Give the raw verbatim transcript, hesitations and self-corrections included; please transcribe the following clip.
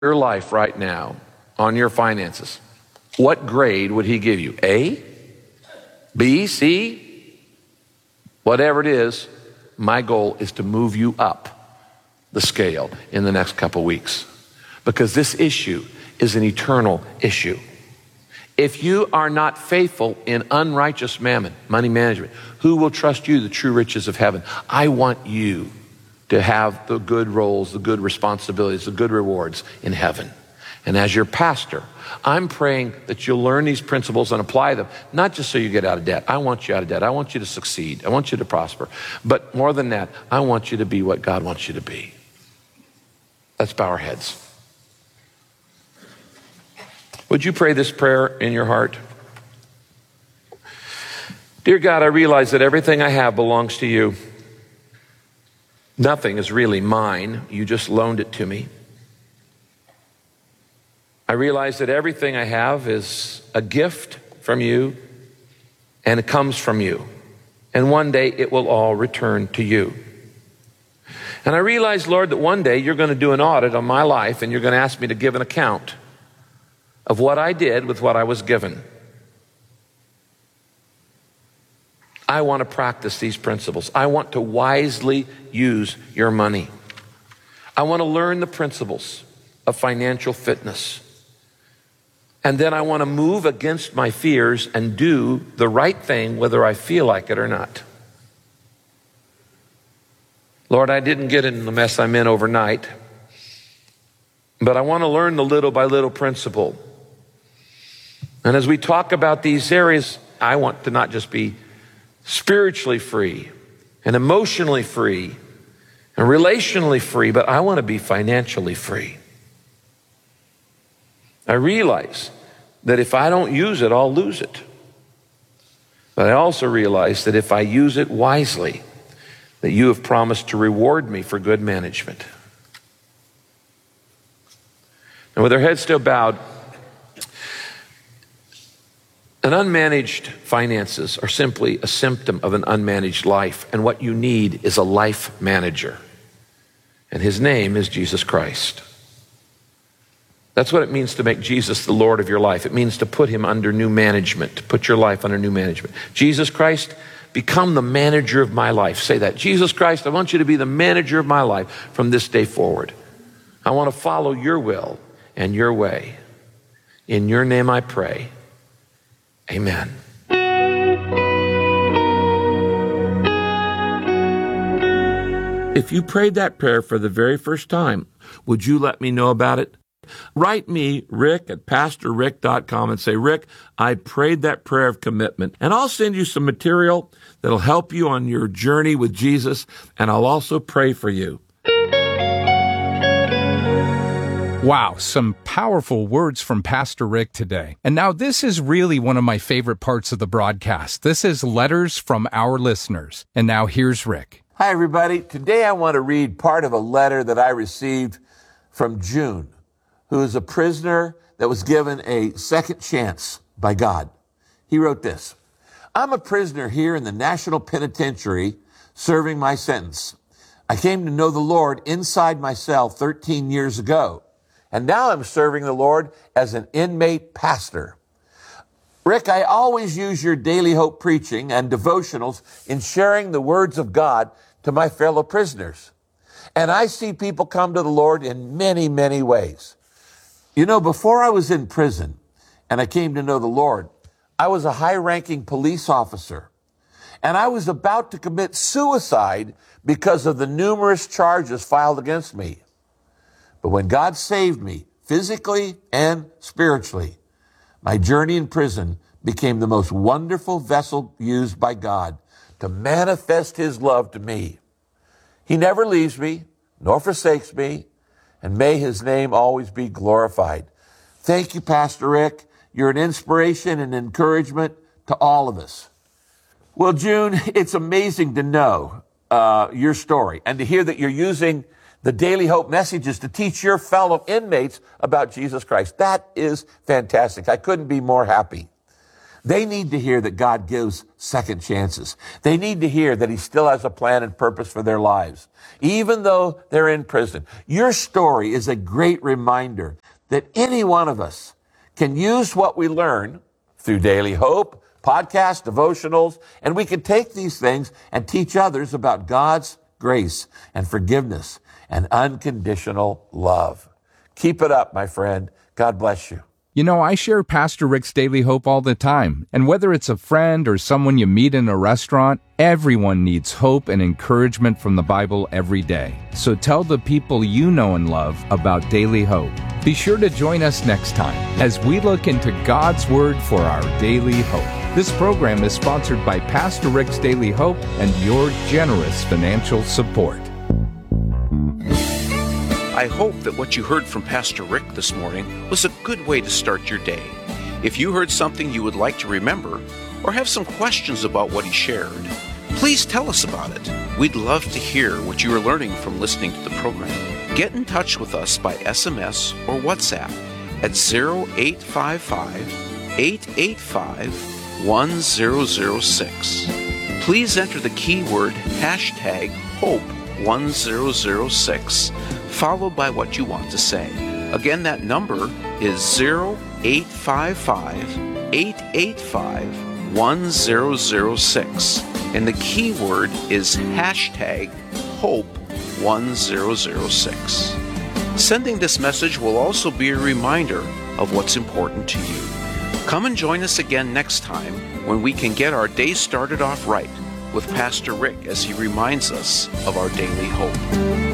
your life right now on your finances, what grade would he give you? A? B? C? Whatever it is, my goal is to move you up the scale in the next couple weeks, because this issue is an eternal issue. If you are not faithful in unrighteous mammon, money management, who will trust you the true riches of heaven? I want you to have the good roles, the good responsibilities, the good rewards in heaven. And as your pastor, I'm praying that you'll learn these principles and apply them, not just so you get out of debt. I want you out of debt. I want you to succeed. I want you to prosper. But more than that, I want you to be what God wants you to be. Let's bow our heads. Would you pray this prayer in your heart? Dear God, I realize that everything I have belongs to you. Nothing is really mine. You just loaned it to me. I realize that everything I have is a gift from you, and it comes from you. And one day it will all return to you. And I realize, Lord, that one day you're going to do an audit on my life, and you're going to ask me to give an account of what I did with what I was given. I want to practice these principles. I want to wisely use your money. I want to learn the principles of financial fitness. And then I want to move against my fears and do the right thing, whether I feel like it or not. Lord, I didn't get in the mess I'm in overnight, but I want to learn the little by little principle. And as we talk about these areas, I want to not just be spiritually free and emotionally free and relationally free, but I want to be financially free. I realize that if I don't use it, I'll lose it. But I also realize that if I use it wisely, that you have promised to reward me for good management. And with our heads still bowed, an unmanaged finances are simply a symptom of an unmanaged life. And what you need is a life manager. And his name is Jesus Christ. That's what it means to make Jesus the Lord of your life. It means to put him under new management, to put your life under new management. Jesus Christ, become the manager of my life. Say that. Jesus Christ, I want you to be the manager of my life from this day forward. I want to follow your will and your way. In your name I pray. Amen. If you prayed that prayer for the very first time, would you let me know about it? Write me, Rick, at pastor rick dot com and say, Rick, I prayed that prayer of commitment. And I'll send you some material that'll help you on your journey with Jesus, and I'll also pray for you. Wow, some powerful words from Pastor Rick today. And now this is really one of my favorite parts of the broadcast. This is letters from our listeners. And now here's Rick. Hi, everybody. Today I want to read part of a letter that I received from June, who is a prisoner that was given a second chance by God. He wrote this: I'm a prisoner here in the National Penitentiary serving my sentence. I came to know the Lord inside my cell thirteen years ago. And now I'm serving the Lord as an inmate pastor. Rick, I always use your Daily Hope preaching and devotionals in sharing the words of God to my fellow prisoners. And I see people come to the Lord in many, many ways. You know, before I was in prison and I came to know the Lord, I was a high-ranking police officer. And I was about to commit suicide because of the numerous charges filed against me. But when God saved me, physically and spiritually, my journey in prison became the most wonderful vessel used by God to manifest his love to me. He never leaves me, nor forsakes me, and may his name always be glorified. Thank you, Pastor Rick. You're an inspiration and encouragement to all of us. Well, June, it's amazing to know uh, your story and to hear that you're using the Daily Hope messages to teach your fellow inmates about Jesus Christ. That is fantastic. I couldn't be more happy. They need to hear that God gives second chances. They need to hear that he still has a plan and purpose for their lives, even though they're in prison. Your story is a great reminder that any one of us can use what we learn through Daily Hope, podcasts, devotionals, and we can take these things and teach others about God's grace and forgiveness and unconditional love. Keep it up, my friend. God bless you. You know, I share Pastor Rick's Daily Hope all the time, and whether it's a friend or someone you meet in a restaurant, everyone needs hope and encouragement from the Bible every day. So tell the people you know and love about Daily Hope. Be sure to join us next time as we look into God's Word for our daily hope. This program is sponsored by Pastor Rick's Daily Hope and your generous financial support. I hope that what you heard from Pastor Rick this morning was a good way to start your day. If you heard something you would like to remember or have some questions about what he shared, please tell us about it. We'd love to hear what you are learning from listening to the program. Get in touch with us by S M S or WhatsApp at zero eight five five, eight eight five, one zero zero six. Please enter the keyword hashtag hope one zero zero six, followed by what you want to say. Again, that number is zero eight five five, eight eight five, one zero zero six, and the keyword is hashtag hope one zero zero six. Sending this message will also be a reminder of what's important to you. Come and join us again next time when we can get our day started off right with Pastor Rick as he reminds us of our daily hope.